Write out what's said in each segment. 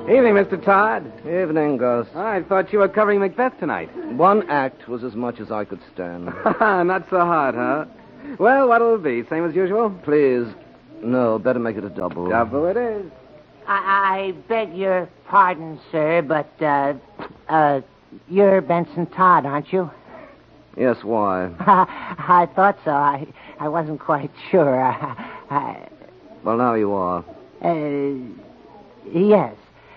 Evening, Mr. Todd. Evening, Gus. I thought you were covering Macbeth tonight. One act was as much as I could stand. Not so hard, huh? Well, what'll it be? Same as usual? Please. No, better make it a double. Double it is. I beg your pardon, sir, but, you're Benson Todd, aren't you? Yes, why? I thought so. I wasn't quite sure. Well, now you are. Yes.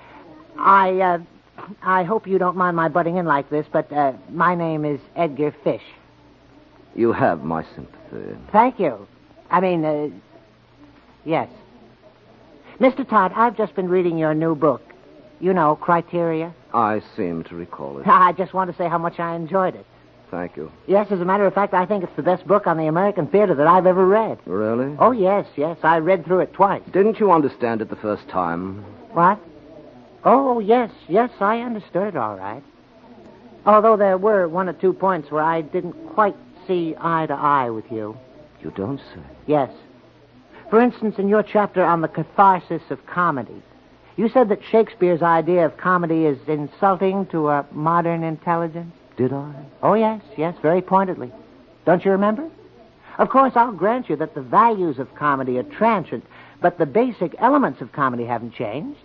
I hope you don't mind my butting in like this, but, my name is Edgar Fish. You have my sympathy. Thank you. I mean, yes. Mr. Todd, I've just been reading your new book. You know, Criteria. I seem to recall it. I just want to say how much I enjoyed it. Thank you. Yes, as a matter of fact, I think it's the best book on the American theater that I've ever read. Really? Oh, yes. I read through it twice. Didn't you understand it the first time? What? Oh, yes, I understood it all right. Although there were one or two points where I didn't quite see eye to eye with you. You don't say. Yes. For instance, in your chapter on the catharsis of comedy, you said that Shakespeare's idea of comedy is insulting to a modern intelligence. Did I? Oh, yes, very pointedly. Don't you remember? Of course, I'll grant you that the values of comedy are transient, but the basic elements of comedy haven't changed.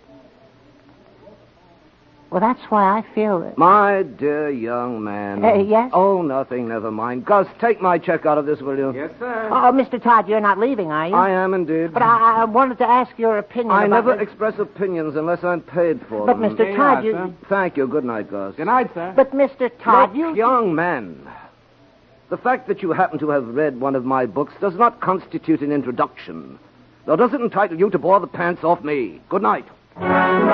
Well, that's why I feel that... My dear young man. Yes? Oh, nothing, never mind. Gus, take my check out of this, will you? Yes, sir. Oh, Mr. Todd, you're not leaving, are you? I am indeed. But I wanted to ask your opinion I about... never express opinions unless I'm paid for But, them. Mr. Todd, you... sir. Thank you. Good night, Gus. Good night, sir. But, Mr. Todd, Look, young man, the fact that you happen to have read one of my books does not constitute an introduction, nor does it entitle you to bore the pants off me. Good night.